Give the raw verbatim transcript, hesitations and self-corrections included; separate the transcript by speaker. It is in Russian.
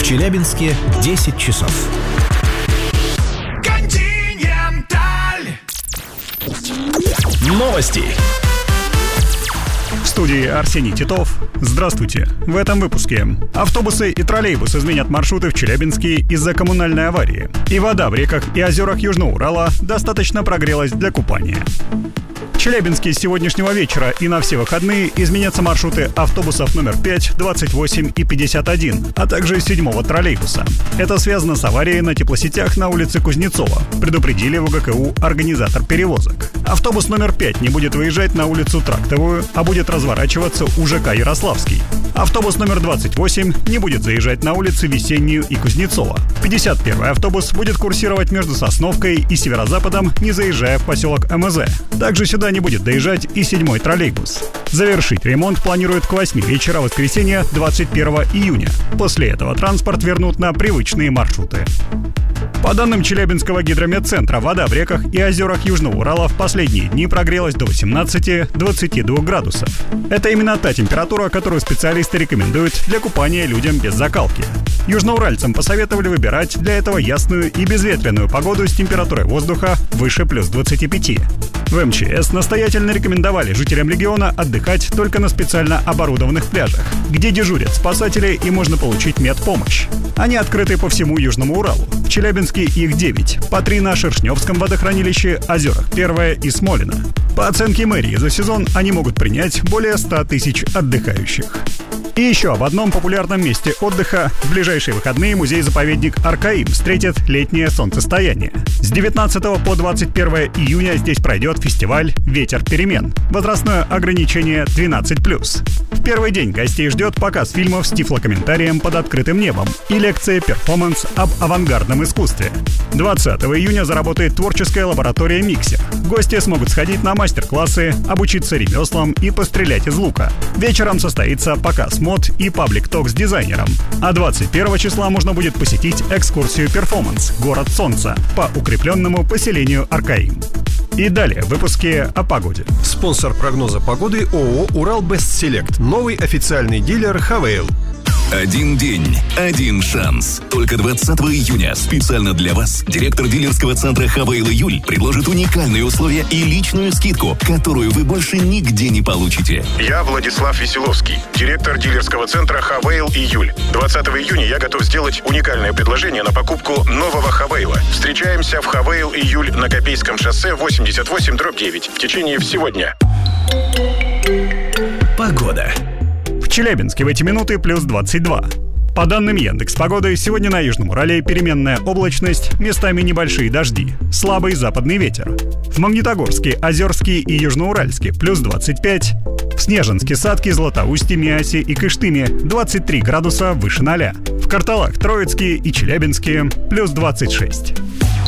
Speaker 1: Челябинске десять часов.
Speaker 2: Континенталь.
Speaker 3: Новости. В студии Арсений Титов. Здравствуйте. В этом выпуске. Автобусы и троллейбусы изменят маршруты в Челябинске из-за коммунальной аварии. И вода в реках и озерах Южного Урала достаточно прогрелась для купания. В Челябинске с сегодняшнего вечера и на все выходные изменятся маршруты автобусов номер пять, двадцать восемь и пятьдесят один, а также седьмого троллейбуса. Это связано с аварией на теплосетях на улице Кузнецова. Предупредили в УГКУ организатор перевозок. Автобус номер пять не будет выезжать на улицу Трактовую, а будет разворачиваться у ЖК Ярославский. Автобус номер двадцать восемь не будет заезжать на улицы Весеннюю и Кузнецова. пятьдесят первый автобус будет курсировать между Сосновкой и Северо-Западом, не заезжая в поселок МЗ. Также сюда не будет доезжать и седьмой троллейбус. Завершить ремонт планируют к восьми вечера воскресенья двадцать первого июня. После этого транспорт вернут на привычные маршруты. По данным Челябинского гидрометцентра, вода в реках и озерах Южного Урала в последние дни прогрелась до восемнадцати-двадцати двух градусов. Это именно та температура, которую специалисты рекомендуют для купания людям без закалки. Южноуральцам посоветовали выбирать для этого ясную и безветренную погоду с температурой воздуха выше плюс двадцати пяти. В МЧС настоятельно рекомендовали жителям региона отдыхать только на специально оборудованных пляжах, где дежурят спасатели и можно получить медпомощь. Они открыты по всему Южному Уралу. В Челябинске их девять, по три на Шершневском водохранилище, Озерах Первое и Смолино. По оценке мэрии, за сезон они могут принять более ста тысяч отдыхающих. И еще об одном популярном месте отдыха. В ближайшие выходные музей-заповедник Аркаим встретит летнее солнцестояние. С девятнадцатого по двадцать первое июня здесь пройдет фестиваль «Ветер перемен». Возрастное ограничение двенадцать плюс. В первый день гостей ждет показ фильмов с тифлокомментарием под открытым небом и лекция-перформанс об авангардном искусстве. двадцатого июня заработает творческая лаборатория «Миксер». Гости смогут сходить на мастер-классы, обучиться ремеслам и пострелять из лука. Вечером состоится показ мод и паблик-ток с дизайнером. А двадцать первого числа можно будет посетить экскурсию-перформанс «Город солнца» по укрепленному поселению Аркаим. И далее в выпуске о погоде.
Speaker 4: Спонсор прогноза погоды ООО «Уралбестселект». Новый официальный дилер «Хавейл».
Speaker 5: Один день, один шанс. Только двадцатого июня специально для вас директор дилерского центра «Хавейл Июль» предложит уникальные условия и личную скидку, которую вы больше нигде не получите.
Speaker 6: Я Владислав Веселовский, директор дилерского центра «Хавейл Июль». двадцатого июня я готов сделать уникальное предложение на покупку нового «Хавейла». Встречаемся в «Хавейл Июль» на Копейском шоссе восемьдесят восемь дробь девять в течение всего дня.
Speaker 1: Погода.
Speaker 3: В Челябинске в эти минуты плюс двадцать два. По данным Яндекс.Погоды, сегодня на Южном Урале переменная облачность, местами небольшие дожди, слабый западный ветер. В Магнитогорске, Озерске и Южноуральске плюс двадцать пять. В Снежинске, Садке, Златоусте, Миасе и Кыштыме двадцать три градуса выше ноля. В Карталах, Троицке и Челябинске плюс двадцать шесть.